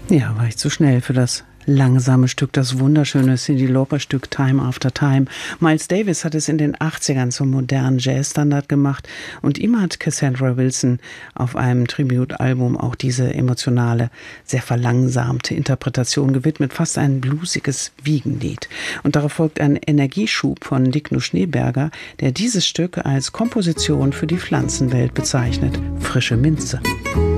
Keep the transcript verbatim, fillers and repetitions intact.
Ja, war ich zu schnell für das langsame Stück, das wunderschöne Cyndi Lauper-Stück Time After Time. Miles Davis hat es in den achtzigern zum modernen Jazzstandard gemacht und ihm hat Cassandra Wilson auf einem Tribute-Album auch diese emotionale, sehr verlangsamte Interpretation gewidmet, fast ein bluesiges Wiegenlied. Und darauf folgt ein Energieschub von Digno Schneeberger, der dieses Stück als Komposition für die Pflanzenwelt bezeichnet. Frische Minze.